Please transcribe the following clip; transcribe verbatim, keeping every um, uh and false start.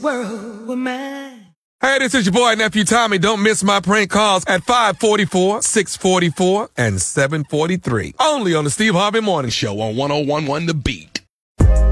world were mine. Hey, this is your boy, Nephew Tommy. Don't miss my prank calls at five forty-four, six forty-four, and seven forty-three. Only on the Steve Harvey Morning Show on one oh one point one The Beat.